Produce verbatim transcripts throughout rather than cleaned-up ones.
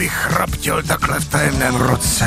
chraptil takhle v tajemném roce.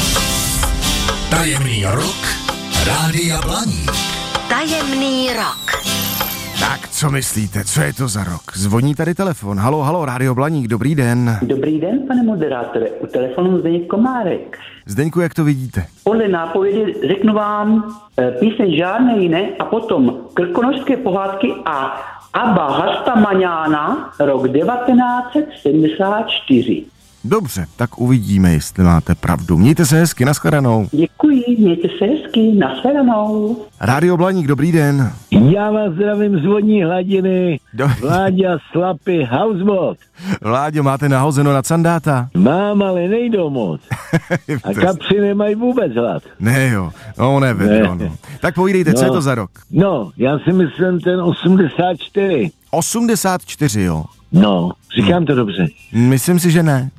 Tajemný rok Rádia Blaník. Tajemný rok. Tak, co myslíte, co je to za rok? Zvoní tady telefon. Halo, halo, Rádio Blaník, dobrý den. Dobrý den, pane moderátore, u telefonu Zdeněk Komárek. Zdeňku, jak to vidíte? Podle nápovědy řeknu vám e, píseň žádné jiné a potom krkonožské pohádky a Abba Hasta Maňána, rok devatenáct set sedmdesát čtyři. Dobře, tak uvidíme, jestli máte pravdu. Mějte se hezky, nashledanou. Děkuji, mějte se hezky, nashledanou. Rádio Blaník, dobrý den. Já vás zdravím z vodní hladiny. Do... Vláďa Slapy Houseboat. Vláďo, máte nahozeno na sandáta? Mám, ale nejdou moc. A kapři nemají vůbec hlad. Ne jo, no nevedlo, ne. No. Tak povídejte, no. Co je to za rok? No, já si myslím ten osmdesát čtyři. osmdesát čtyři, jo. No, říkám to dobře. Myslím si, že ne.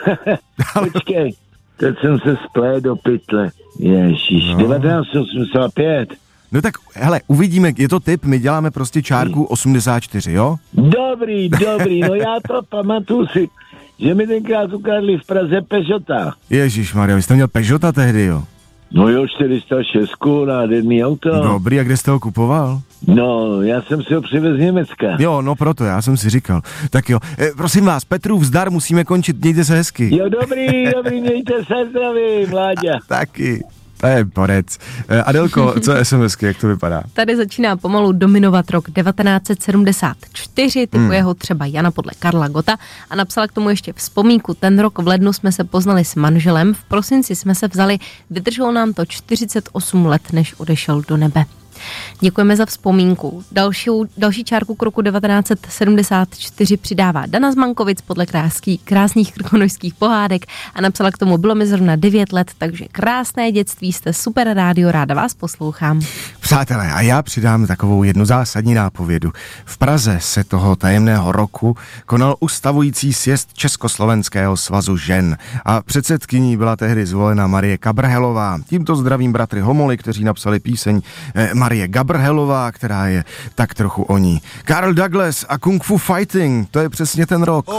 Počkej, teď jsem se splé do pytle. Ježíš, no. devatenáct set osmdesát pět. No tak, hele, uvidíme, je to tip, my děláme prostě čárku osmdesát čtyři, jo? Dobrý, dobrý, no já to pamatuju si, že mi tenkrát ukradli v Praze Peugeota. Ježišmarja, vy jste měl Peugeota tehdy, jo? No jo, čtyři sta šest, nádherný auto. Dobrý, a kde jste ho kupoval? No, já jsem si ho přivez z Německa. Jo, no proto, já jsem si říkal. Tak jo, e, prosím vás, Petrův zdar, musíme končit, mějte se hezky. Jo, dobrý, dobrý, mějte se zdraví, Vláďa. Taky. To je porec. E, Adelko, co je SMSky, jak to vypadá? Tady začíná pomalu dominovat rok devatenáct set sedmdesát čtyři, typuje hmm. ho třeba Jana podle Karla Gotta a napsala k tomu ještě vzpomínku. Ten rok v lednu jsme se poznali s manželem, v prosinci jsme se vzali, vydrželo nám to čtyřicet osm let, než odešel do nebe. Děkujeme za vzpomínku. Další, další čárku k roku devatenáct set sedmdesát čtyři přidává Dana z Mankovic podle krásný, krásných krkonožských pohádek a napsala k tomu, bylo mi zrovna devět let, takže krásné dětství, jste super rádio, ráda vás poslouchám. Přátelé, a já přidám takovou jednu zásadní nápovědu. V Praze se toho tajemného roku konal ustavující sjezd Československého svazu žen a předsedkyní byla tehdy zvolena Marie Gabrhelová. Tímto zdravím bratry Homoly, kteří napsali píseň eh, Marie Gabrhelová, která je tak trochu o ní. Karl Douglas a Kung Fu Fighting, to je přesně ten rok.